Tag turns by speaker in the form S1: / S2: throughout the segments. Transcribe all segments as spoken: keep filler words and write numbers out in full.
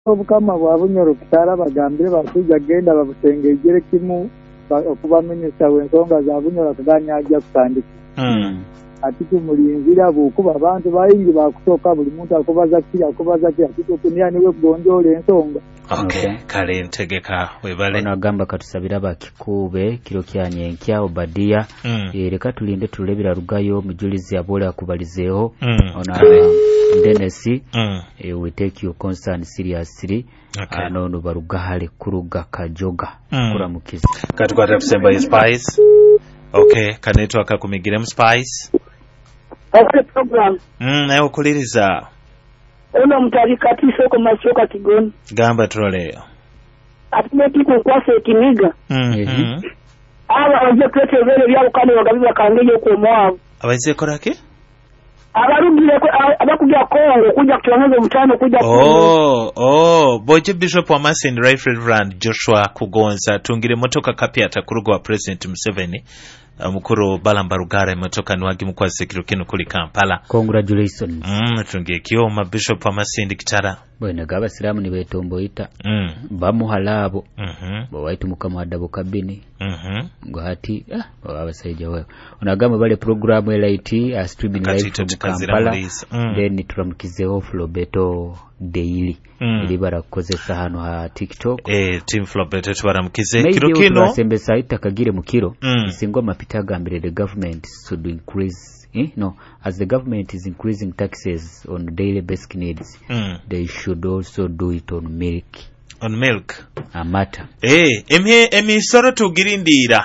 S1: obukama bwa bunyoro kitala bagambye basujja genda babusengejere kimu okuba minisita w'ensonga za bunyoro kaganya ajja kutandika.
S2: Mm.
S1: Ati tumulinzira bw'okuba abantu bayingi bakusooka buli muntu akubaza kiri akubaza kiri ati tukunya niwe kugonjoola ensonga.
S2: Okay, okay. Kale ntegeka webale.
S3: Ono agamba katusabira bakikuube kiro kyanyenkya Obadia.
S2: Mm.
S3: E, leka tulinde tulebera Rugayo mujulizi abola akubalizeeho.
S2: Mm.
S3: Ono uh, Denesi.
S2: Mm.
S3: E, we take your concern seriously.
S2: Okay.
S3: Ano ono barugahale kuruga kajoga.
S2: Mm.
S3: Kuramukiza.
S2: Katukwata kusemba Spice. Okay, kanetwa kakumigiremu Spice.
S4: Okay, program.
S2: Mm, nayo kuliriza.
S4: Ono mtali kati soko masoka Kigoni.
S2: Gamba troleo.
S4: Atumeti kukwasa ekiniga.
S2: Mm. Mm.
S4: Aba waje kwete vile bya ukane wagabiza kangeje ko mwavu.
S2: Abaze korake?
S4: Abarugire ko abakuja Kongo kuja kutoneza mutano kuja
S2: Oh, oh, Boje Bishop wa Masin Right Reverend Joshua Kugonza tungire motoka kapya atakurugo wa President Museveni. Mukuru Balamba Rugara motoka nwagi mukwa sekiro kino kuli Kampala.
S3: Congratulations.
S2: Mm, tunge kioma Bishop wa Masindi kitara.
S3: Bwena gaba silamu ni betomboita.
S2: Mm.
S3: Bamuhalabo.
S2: Mhm.
S3: Bwaitu mukama adabo kabini.
S2: Mhm.
S3: Ngati ah babasaidia wewe. Unagamba bale programu L I T a streaming live from Kampala.
S2: Mm.
S3: Then turamukize off Lobeto daily.
S2: Mm.
S3: Ili barakozesa hano ha TikTok.
S2: Eh team Flobeto tubaramukize kiro kino.
S3: Asembe saita kagire mukiro.
S2: Mm.
S3: Isingo mapitaga ambire the government should increase eh? No, as the government is increasing taxes on daily basic needs,
S2: mm.
S3: they should also do it on milk.
S2: On milk.
S3: Amata.
S2: Eh, emi emi soro tugirindira.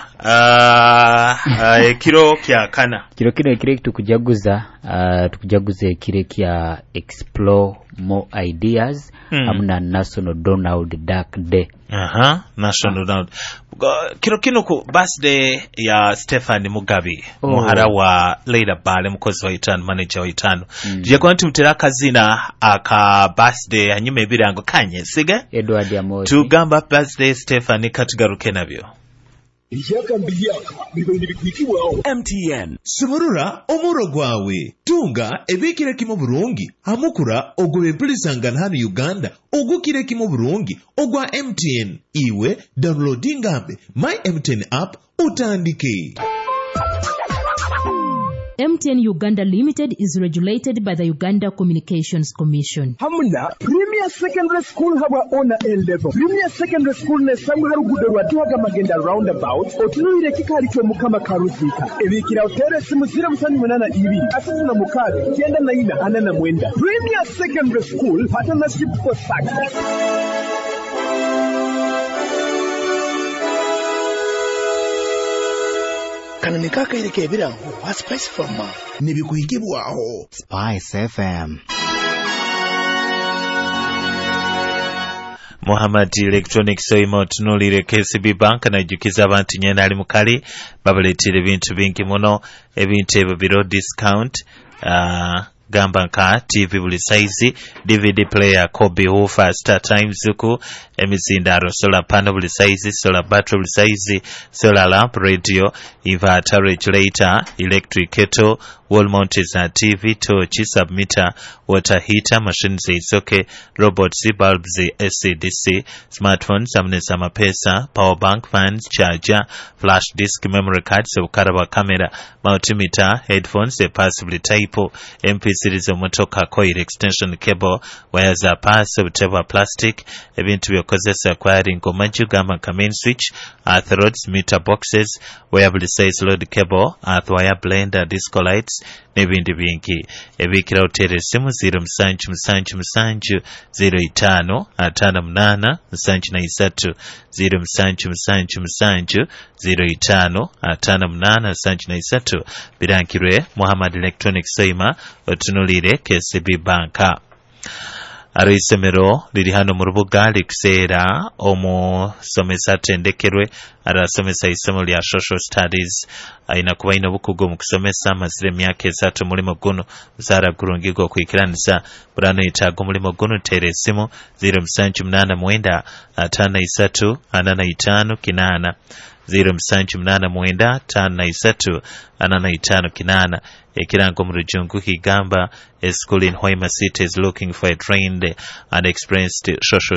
S2: Ah, uh, uh, kiro kya kana.
S3: Kiro kino kire tukujaguza, uh, tukujaguza kire kya explore more ideas. Mm. Amuna National Donald Duck Day.
S2: Aha, uh-huh. National Donald. Kiro kino ku birthday ya Stefani Mugabe, oh. Muhara wa Leila Bale mukozi wa Itanu, manager wa Itanu. Mm. Jye kwa ntumutera kazina aka birthday anyume ebirango kanye sige
S3: Edward Amosi.
S2: Tugamba birthday Stefani katugaruke nabyo.
S5: Iyaka mbiyaka bibindi bikwikiwaho
S6: M T N Suburura omuro gwawe tunga ebikire kimo burungi amukura ogwe mpulisangana hano Uganda ogukire kimo burungi ogwa M T N iwe downloading app My M T N app utandike.
S7: M T N Uganda Limited is regulated by the Uganda Communications Commission.
S5: Hamuna Premier Secondary School haba ona A level. Premier Secondary School ne sangu harugudo rwatuhaga magenda roundabout otunuire kikari cyo mukama karuzika. Ebikira hotere simu zira musani munana ibiri. Asatu na mukari kenda na ina anana mwenda. Premier Secondary School partnership for success.
S8: Kana nikaka ile kebirango wa Spice F M
S6: nibikuhikibwaho
S8: Spice F M.
S2: Muhammad Electronics oimo tunulire K C B Bank na jukiza abantu nyena ali mukali babaletire bintu bingi muno ebintu ebyo biro discount uh, gamba nka T V buli size, D V D player, Kobe Woofer, Star Times zuku, emizindaro, solar panel buli size, solar battery buli size, solar lamp, radio, inverter, regulator, electric kettle, wall mounted na T V, torch, submeter, water heater, machines isoke, robots, bulbs, S C D C, smartphones, amnesa mapesa, power bank, fans, charger, flash disk, memory cards, ukaraba camera, multimeter, headphones, a passively type, M P series omotoka coil extension cable, wires are pass, whatever plastic, ebintu byokozesa acquiring omaju gama main switch, earth rods, meter boxes, wearable size load cable, earth wire blender, disco lights, nebindi bingi. Ebikira hotere simu zero msanju msanju msanju zero itano atana mnana msanju na isatu zero msanju msanju msanju zero itano atana mnana msanju na isatu birankirwe Muhammad Electronics soima otunulire K C B Banka. Arisomero liri hano mu rubuga likusera omu somesa tendekerwe arasomesa isomo lya social studies aina kuba ina bukugu mu kusomesa amazire emyaka esatu mulimo guno musara gurungirwa okwikiranisa burano itago mulimo guno tere esimu zero musanju munana mwenda atano isatu anana itano kinana zero musanju munana mwenda tano isatu anana itano kinana ekirango mu rujungu kigamba a school in Hoima City is looking for a trained and experienced social